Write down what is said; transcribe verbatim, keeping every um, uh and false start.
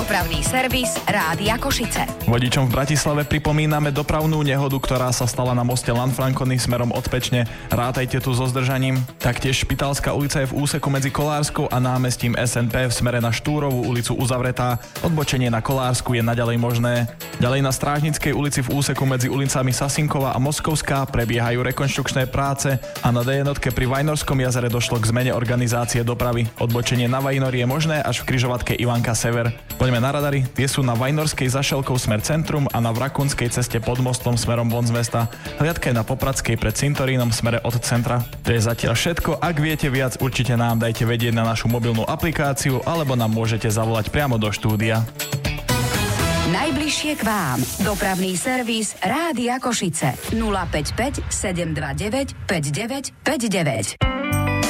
Dopravný servis Rádia Košice. Vodičom v Bratislave pripomíname dopravnú nehodu, ktorá sa stala na moste Lanfrancony smerom od Pečne. Rátajte tu so zdržaním. Taktiež Špitálska ulica je v úseku medzi Kolárskou a námestím es en pé v smere na Štúrovú ulicu uzavretá. Odbočenie na Kolársku je naďalej možné. Ďalej na Strážnickej ulici v úseku medzi ulicami Sasinková a Moskovská prebiehajú rekonštrukčné práce a na dé jednotke pri Vajnorskom jazere došlo k zmene organizácie dopravy. Odbočenie na Vajnori je možné až v križovatke Ivanka Sever. Poďme na radary, tie sú na Vajnorskej za Šelkou smer centrum a na Vrakunskej ceste pod mostom smerom von z mesta. Hliadka je na Popradskej pred cintorínom smere od centra. To je zatiaľ všetko, ak viete viac, určite nám dajte vedieť na našu mobilnú aplikáciu alebo nám môžete zavolať priamo do štúdia. Najbližšie k vám. Dopravný servis Rádia Košice. nula päť päť sedem dva deväť päť deväť päť deväť.